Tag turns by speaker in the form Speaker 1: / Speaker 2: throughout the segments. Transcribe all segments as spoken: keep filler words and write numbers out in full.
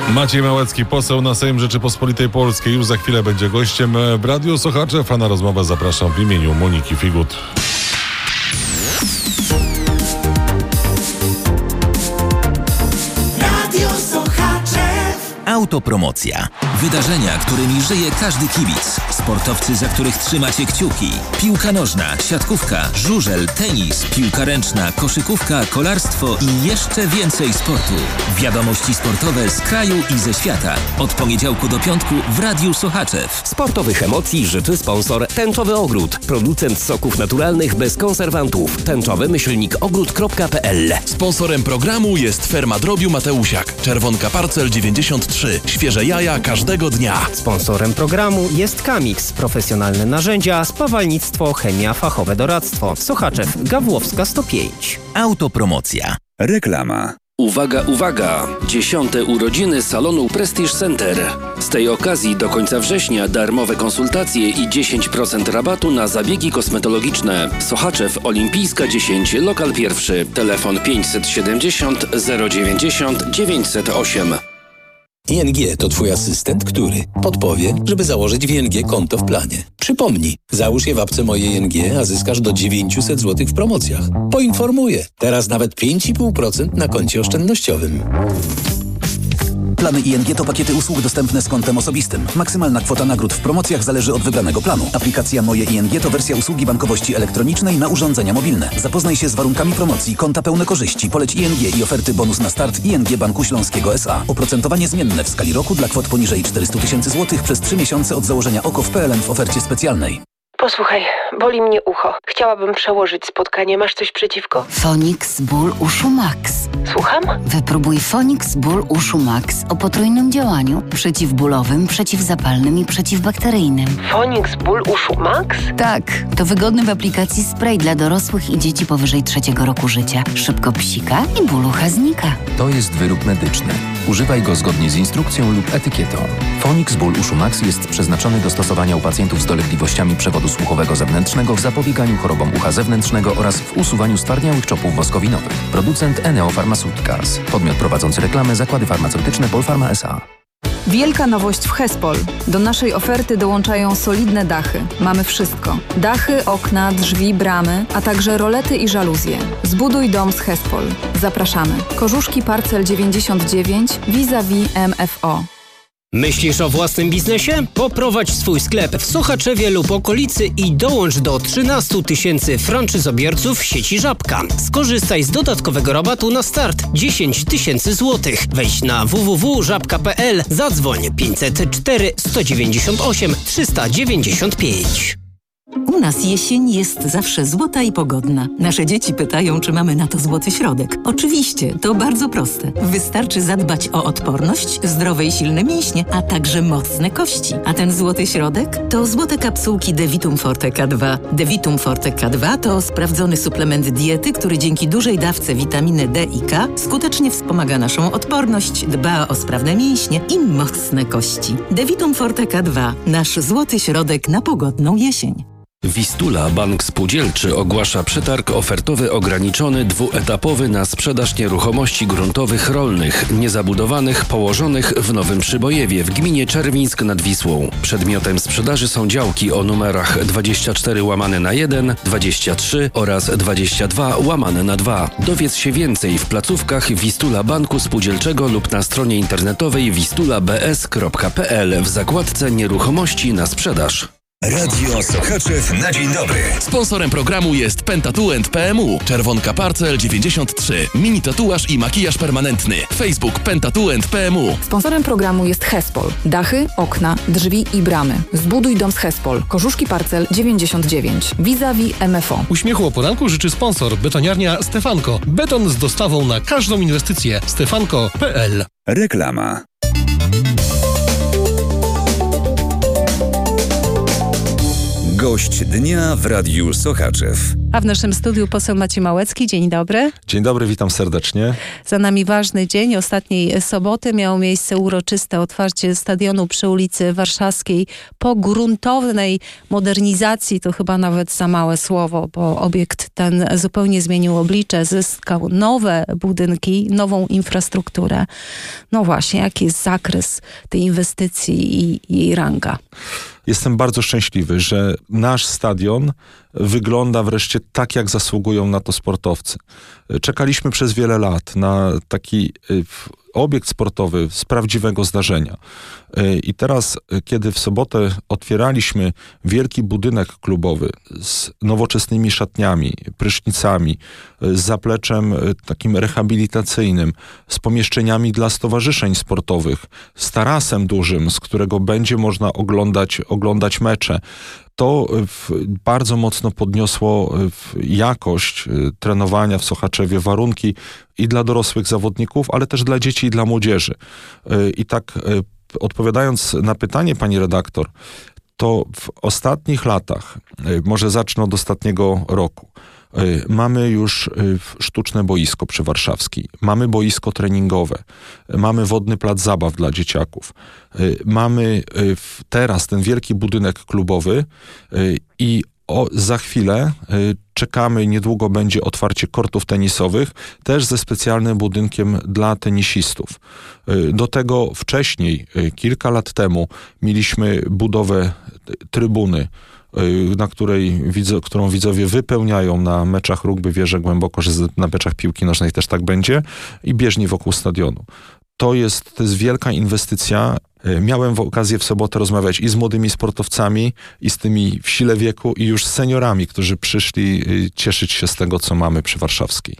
Speaker 1: Maciej Małecki, poseł na Sejm Rzeczypospolitej Polskiej, już za chwilę będzie gościem w Radiu Sochaczew, a na rozmowę zapraszam w imieniu Moniki Figut.
Speaker 2: Autopromocja. Wydarzenia, którymi żyje każdy kibic. Sportowcy, za których trzymacie kciuki. Piłka nożna, siatkówka, żużel, tenis, piłka ręczna, koszykówka, kolarstwo i jeszcze więcej sportu. Wiadomości sportowe z kraju i ze świata. Od poniedziałku do piątku w Radiu Sochaczew.
Speaker 3: Sportowych emocji życzy sponsor Tęczowy Ogród. Producent soków naturalnych bez konserwantów. Tęczowy myślnik ogród kropka p l.
Speaker 4: Sponsorem programu jest Ferma Drobiu Mateusiak. Czerwonka Parcel dziewięćdziesiąt trzy. Świeże jaja każdego dnia.
Speaker 3: Sponsorem programu jest Kamix. Profesjonalne narzędzia, spawalnictwo, chemia, fachowe doradztwo. Sochaczew, Gawłowska sto pięć.
Speaker 2: Autopromocja.
Speaker 5: Reklama.
Speaker 6: Uwaga, uwaga! Dziesiąte urodziny salonu Prestige Center. Z tej okazji do końca września darmowe konsultacje i dziesięć procent rabatu na zabiegi kosmetologiczne. Sochaczew, Olimpijska dziesięć, lokal pierwszy. Telefon pięćset siedemdziesiąt zero dziewięćdziesiąt dziewięćset osiem.
Speaker 7: I N G to Twój asystent, który podpowie, żeby założyć w I N G konto w planie. Przypomnij, załóż je w apce Moje I N G, a zyskasz do dziewięćset złotych w promocjach. Poinformuję, teraz nawet pięć i pół procent na koncie oszczędnościowym.
Speaker 8: Plany I N G to pakiety usług dostępne z kontem osobistym. Maksymalna kwota nagród w promocjach zależy od wybranego planu. Aplikacja Moje I N G to wersja usługi bankowości elektronicznej na urządzenia mobilne. Zapoznaj się z warunkami promocji, konta pełne korzyści, poleć I N G i oferty bonus na start I N G Banku Śląskiego S A. Oprocentowanie zmienne w skali roku dla kwot poniżej czterysta tysięcy złotych przez trzy miesiące od założenia O K O w P L N w ofercie specjalnej.
Speaker 9: Posłuchaj, boli mnie ucho. Chciałabym przełożyć spotkanie. Masz coś przeciwko?
Speaker 10: Fonix Ból Uszu Max.
Speaker 9: Słucham?
Speaker 10: Wypróbuj Fonix Ból Uszu Max o potrójnym działaniu. Przeciwbólowym, przeciwzapalnym i przeciwbakteryjnym.
Speaker 9: Fonix Ból Uszu Max?
Speaker 10: Tak, to wygodny w aplikacji spray dla dorosłych i dzieci powyżej trzeciego roku życia. Szybko psika i ból ucha znika.
Speaker 11: To jest wyrób medyczny. Używaj go zgodnie z instrukcją lub etykietą. Fonix Ból Uszu Max jest przeznaczony do stosowania u pacjentów z dolegliwościami przewodu słuchowego zewnętrznego w zapobieganiu chorobom ucha zewnętrznego oraz w usuwaniu stwardniałych czopów woskowinowych. Producent Eneo Pharmaceuticals. Podmiot prowadzący reklamę Zakłady Farmaceutyczne Polpharma S A.
Speaker 12: Wielka nowość w Hespol. Do naszej oferty dołączają solidne dachy. Mamy wszystko. Dachy, okna, drzwi, bramy, a także rolety i żaluzje. Zbuduj dom z Hespol. Zapraszamy. Korzuszki Parcel dziewięćdziesiąt dziewięć vis-a-vis M F O.
Speaker 13: Myślisz o własnym biznesie? Poprowadź swój sklep w Sochaczewie lub okolicy i dołącz do trzynastu tysięcy franczyzobiorców sieci Żabka. Skorzystaj z dodatkowego rabatu na start dziesięć tysięcy złotych. Wejdź na w w w kropka żabka kropka p l, zadzwoń pięćset cztery sto dziewięćdziesiąt osiem trzysta dziewięćdziesiąt pięć.
Speaker 14: U nas jesień jest zawsze złota i pogodna. Nasze dzieci pytają, czy mamy na to złoty środek. Oczywiście, to bardzo proste. Wystarczy zadbać o odporność, zdrowe i silne mięśnie, a także mocne kości. A ten złoty środek to złote kapsułki Devitum Forte K dwa. Devitum Forte K dwa to sprawdzony suplement diety, który dzięki dużej dawce witaminy D i K skutecznie wspomaga naszą odporność, dba o sprawne mięśnie i mocne kości. Devitum Forte K dwa. Nasz złoty środek na pogodną jesień.
Speaker 6: Wistula Bank Spółdzielczy ogłasza przetarg ofertowy ograniczony dwuetapowy na sprzedaż nieruchomości gruntowych rolnych, niezabudowanych, położonych w Nowym Przybojewie w gminie Czerwińsk nad Wisłą. Przedmiotem sprzedaży są działki o numerach dwadzieścia cztery łamane na jeden, dwadzieścia trzy oraz dwadzieścia dwa łamane na dwa. Dowiedz się więcej w placówkach Wistula Banku Spółdzielczego lub na stronie internetowej wistula b s kropka p l w zakładce nieruchomości na sprzedaż.
Speaker 5: Radio Sochaczew na dzień dobry.
Speaker 4: Sponsorem programu jest Pentatuent P M U. Czerwonka Parcel dziewięćdziesiąt trzy. Mini tatuaż i makijaż permanentny. Facebook Pentatuent P M U.
Speaker 12: Sponsorem programu jest Hespol. Dachy, okna, drzwi i bramy. Zbuduj dom z Hespol. Korzuszki Parcel dziewięćdziesiąt dziewięć. Vis-a-vis M F O.
Speaker 15: Uśmiechu o poranku życzy sponsor Betoniarnia Stefanko. Beton z dostawą na każdą inwestycję. stefanko kropka p l.
Speaker 5: Reklama. Gość dnia w Radiu Sochaczew.
Speaker 16: A w naszym studiu poseł Maciej Małecki. Dzień dobry.
Speaker 17: Dzień dobry, witam serdecznie.
Speaker 16: Za nami ważny dzień. Ostatniej soboty miało miejsce uroczyste otwarcie stadionu przy ulicy Warszawskiej po gruntownej modernizacji. To chyba nawet za małe słowo, bo obiekt ten zupełnie zmienił oblicze, zyskał nowe budynki, nową infrastrukturę. No właśnie, jaki jest zakres tej inwestycji i jej ranga?
Speaker 17: Jestem bardzo szczęśliwy, że nasz stadion wygląda wreszcie tak, jak zasługują na to sportowcy. Czekaliśmy przez wiele lat na taki obiekt sportowy z prawdziwego zdarzenia. I teraz, kiedy w sobotę otwieraliśmy wielki budynek klubowy z nowoczesnymi szatniami, prysznicami, z zapleczem takim rehabilitacyjnym, z pomieszczeniami dla stowarzyszeń sportowych, z tarasem dużym, z którego będzie można oglądać, oglądać mecze, to bardzo mocno podniosło jakość trenowania w Sochaczewie, warunki i dla dorosłych zawodników, ale też dla dzieci i dla młodzieży. I tak odpowiadając na pytanie pani redaktor, to w ostatnich latach, może zacznę od ostatniego roku, mamy już sztuczne boisko przy Warszawskiej, mamy boisko treningowe, mamy wodny plac zabaw dla dzieciaków, mamy teraz ten wielki budynek klubowy i o, za chwilę czekamy, niedługo będzie otwarcie kortów tenisowych, też ze specjalnym budynkiem dla tenisistów. Do tego wcześniej, kilka lat temu, mieliśmy budowę trybuny, na której, którą widzowie wypełniają na meczach rugby. Wierzę głęboko, że na meczach piłki nożnej też tak będzie, i bieżni wokół stadionu. To jest, to jest wielka inwestycja. Miałem okazję w sobotę rozmawiać i z młodymi sportowcami, i z tymi w sile wieku, i już z seniorami, którzy przyszli cieszyć się z tego, co mamy przy Warszawskiej.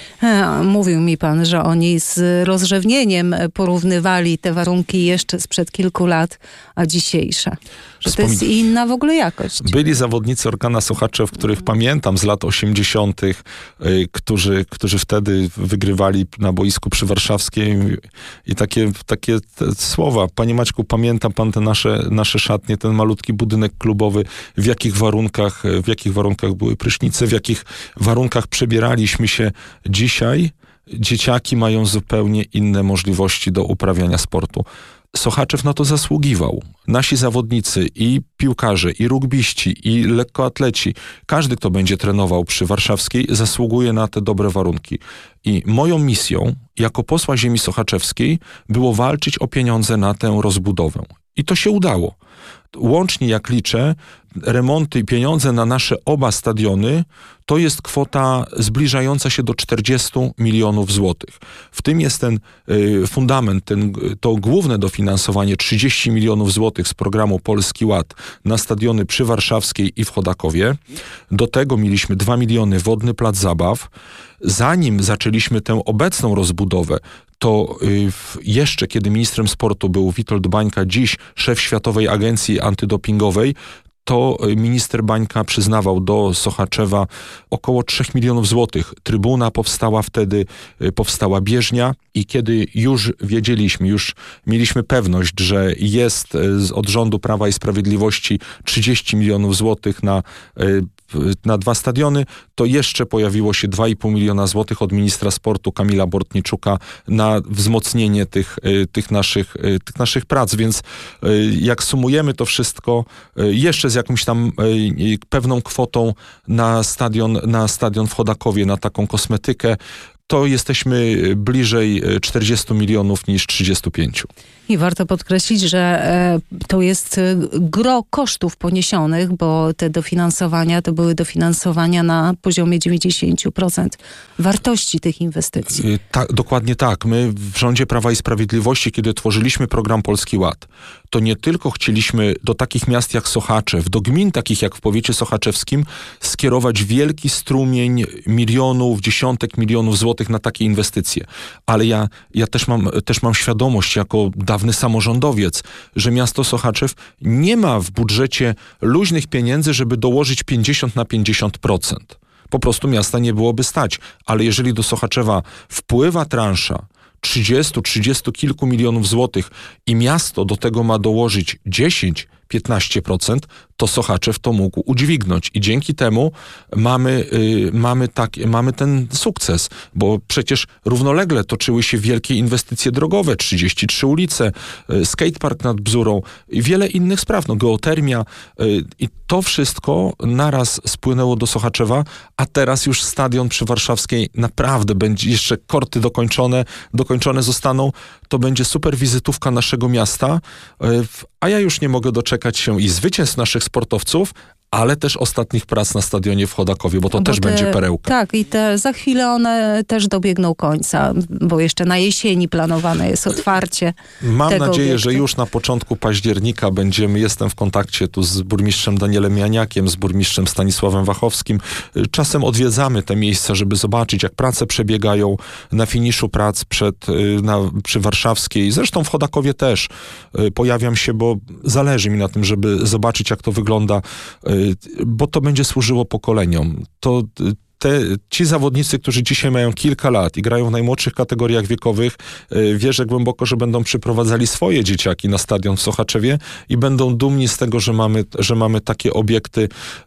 Speaker 16: Mówił mi pan, że oni z rozrzewnieniem porównywali te warunki jeszcze sprzed kilku lat, a dzisiejsze. Że to jest inna w ogóle jakość.
Speaker 17: Byli zawodnicy Orkana Sochaczew, których mm. pamiętam z lat osiemdziesiątych, y, którzy, którzy wtedy wygrywali na boisku przy Warszawskiej, i takie, takie słowa. Panie Maćku, pamięta pan te nasze, nasze szatnie, ten malutki budynek klubowy, w jakich warunkach, w jakich warunkach były prysznice, w jakich warunkach przebieraliśmy się. Dzisiaj dzieciaki mają zupełnie inne możliwości do uprawiania sportu. Sochaczew na to zasługiwał. Nasi zawodnicy, i piłkarze, i rugbiści, i lekkoatleci, każdy, kto będzie trenował przy Warszawskiej, zasługuje na te dobre warunki. I moją misją jako posła ziemi sochaczewskiej było walczyć o pieniądze na tę rozbudowę. I to się udało. Łącznie, jak liczę, remonty i pieniądze na nasze oba stadiony to jest kwota zbliżająca się do czterdziestu milionów złotych. W tym jest ten y, fundament, ten, to główne dofinansowanie trzydzieści milionów złotych z programu Polski Ład na stadiony przy Warszawskiej i w Chodakowie. Do tego mieliśmy dwa miliony wodny plac zabaw. Zanim zaczęliśmy tę obecną rozbudowę, to y, jeszcze kiedy ministrem sportu był Witold Bańka, dziś szef Światowej Agencji Antydopingowej, to minister Bańka przyznawał do Sochaczewa około trzech milionów złotych. Trybuna powstała wtedy, powstała bieżnia, i kiedy już wiedzieliśmy, już mieliśmy pewność, że jest od rządu Prawa i Sprawiedliwości trzydzieści milionów złotych na na dwa stadiony, to jeszcze pojawiło się dwa i pół miliona złotych od ministra sportu Kamila Bortniczuka na wzmocnienie tych, tych, naszych, tych naszych prac. Więc jak sumujemy to wszystko, jeszcze z jakąś tam pewną kwotą na stadion, na stadion w Chodakowie, na taką kosmetykę, to jesteśmy bliżej czterdziestu milionów niż trzydziestu pięciu.
Speaker 16: I warto podkreślić, że e, to jest gro kosztów poniesionych, bo te dofinansowania to były dofinansowania na poziomie dziewięćdziesiąt procent wartości tych inwestycji.
Speaker 17: Tak, dokładnie tak. My w rządzie Prawa i Sprawiedliwości, kiedy tworzyliśmy program Polski Ład, to nie tylko chcieliśmy do takich miast jak Sochaczew, do gmin takich jak w powiecie sochaczewskim, skierować wielki strumień milionów, dziesiątek milionów złotych na takie inwestycje. Ale ja, ja też mam, też mam świadomość jako dawny samorządowiec, że miasto Sochaczew nie ma w budżecie luźnych pieniędzy, żeby dołożyć pięćdziesiąt na pięćdziesiąt procent. Po prostu miasta nie byłoby stać. Ale jeżeli do Sochaczewa wpływa transza trzydziestu, trzydziestu kilku milionów złotych i miasto do tego ma dołożyć dziesięć, piętnaście procent, to Sochaczew to mógł udźwignąć i dzięki temu mamy, y, mamy, tak, mamy ten sukces, bo przecież równolegle toczyły się wielkie inwestycje drogowe, trzydzieści trzy ulice, y, skatepark nad Bzurą i wiele innych spraw, no, geotermia y, i to wszystko naraz spłynęło do Sochaczewa, a teraz już stadion przy Warszawskiej naprawdę będzie, jeszcze korty dokończone, dokończone zostaną, to będzie super wizytówka naszego miasta, y, a ja już nie mogę doczekać się i zwycięstw naszych sportowców, ale też ostatnich prac na stadionie w Chodakowie, bo to bo też te, będzie perełka.
Speaker 16: Tak, i te, za chwilę one też dobiegną końca, bo jeszcze na jesieni planowane jest otwarcie
Speaker 17: Mam
Speaker 16: tego
Speaker 17: nadzieję,
Speaker 16: obiektu.
Speaker 17: że już na początku października będziemy, jestem w kontakcie tu z burmistrzem Danielem Janiakiem, z burmistrzem Stanisławem Wachowskim. Czasem odwiedzamy te miejsca, żeby zobaczyć, jak prace przebiegają na finiszu prac przed, na, przy Warszawskiej. Zresztą w Chodakowie też pojawiam się, bo zależy mi na tym, żeby zobaczyć, jak to wygląda, bo to będzie służyło pokoleniom. To te, ci zawodnicy, którzy dzisiaj mają kilka lat i grają w najmłodszych kategoriach wiekowych, wierzę głęboko, że będą przyprowadzali swoje dzieciaki na stadion w Sochaczewie i będą dumni z tego, że mamy, że mamy takie obiekty.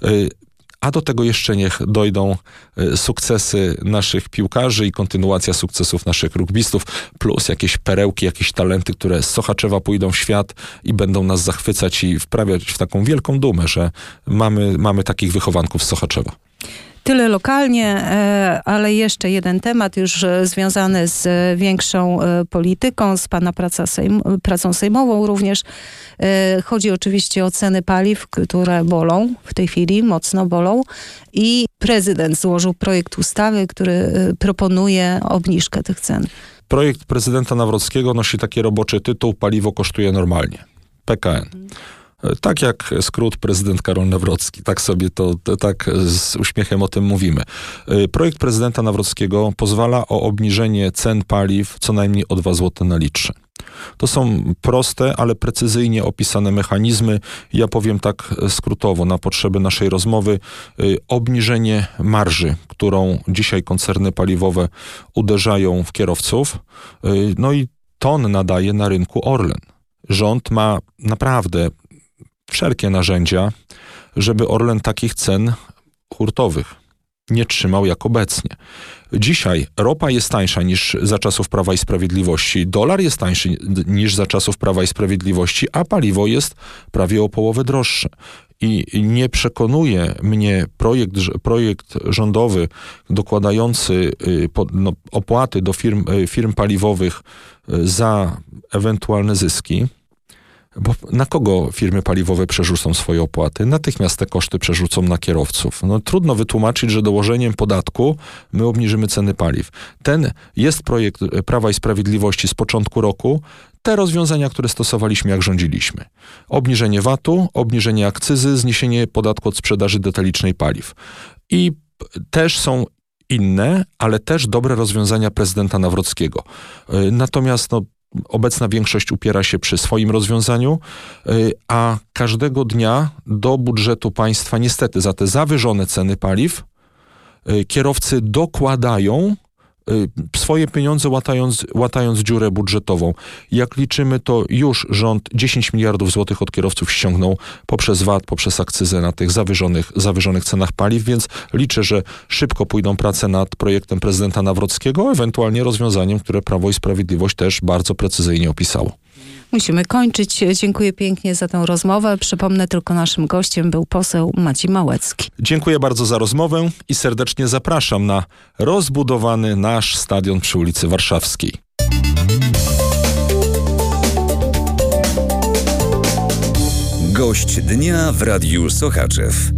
Speaker 17: A do tego jeszcze niech dojdą sukcesy naszych piłkarzy i kontynuacja sukcesów naszych rugbystów, plus jakieś perełki, jakieś talenty, które z Sochaczewa pójdą w świat i będą nas zachwycać i wprawiać w taką wielką dumę, że mamy, mamy takich wychowanków z Sochaczewa.
Speaker 16: Tyle lokalnie, ale jeszcze jeden temat już związany z większą polityką, z pana praca sejm, pracą sejmową również. Chodzi oczywiście o ceny paliw, które bolą w tej chwili, mocno bolą i prezydent złożył projekt ustawy, który proponuje obniżkę tych cen.
Speaker 17: Projekt prezydenta Nawrockiego nosi taki roboczy tytuł: Paliwo kosztuje normalnie. P K N. Tak jak skrót prezydent Karol Nawrocki, tak sobie to, to tak z uśmiechem o tym mówimy. Projekt prezydenta Nawrockiego pozwala o obniżenie cen paliw co najmniej o dwa złote na litrze. To są proste, ale precyzyjnie opisane mechanizmy. Ja powiem tak skrótowo na potrzeby naszej rozmowy. Obniżenie marży, którą dzisiaj koncerny paliwowe uderzają w kierowców. No i ton nadaje na rynku Orlen. Rząd ma naprawdę wszelkie narzędzia, żeby Orlen takich cen hurtowych nie trzymał jak obecnie. Dzisiaj ropa jest tańsza niż za czasów Prawa i Sprawiedliwości, dolar jest tańszy niż za czasów Prawa i Sprawiedliwości, a paliwo jest prawie o połowę droższe. I nie przekonuje mnie projekt, projekt rządowy dokładający no, opłaty do firm, firm paliwowych za ewentualne zyski. Bo na kogo firmy paliwowe przerzucą swoje opłaty? Natychmiast te koszty przerzucą na kierowców. No, trudno wytłumaczyć, że dołożeniem podatku my obniżymy ceny paliw. Ten jest projekt Prawa i Sprawiedliwości z początku roku. Te rozwiązania, które stosowaliśmy, jak rządziliśmy. Obniżenie vatu, obniżenie akcyzy, zniesienie podatku od sprzedaży detalicznej paliw. I też są inne, ale też dobre rozwiązania prezydenta Nawrockiego. Natomiast no, obecna większość upiera się przy swoim rozwiązaniu, a każdego dnia do budżetu państwa niestety za te zawyżone ceny paliw kierowcy dokładają swoje pieniądze, łatając, łatając dziurę budżetową. Jak liczymy, to już rząd dziesięć miliardów złotych od kierowców ściągnął poprzez vat, poprzez akcyzę na tych zawyżonych, zawyżonych cenach paliw, więc liczę, że szybko pójdą prace nad projektem prezydenta Nawrockiego, ewentualnie rozwiązaniem, które Prawo i Sprawiedliwość też bardzo precyzyjnie opisało.
Speaker 16: Musimy kończyć. Dziękuję pięknie za tę rozmowę. Przypomnę tylko, naszym gościem był poseł Maciej Małecki.
Speaker 17: Dziękuję bardzo za rozmowę i serdecznie zapraszam na rozbudowany nasz stadion przy ulicy Warszawskiej.
Speaker 5: Gość dnia w Radiu Sochaczew.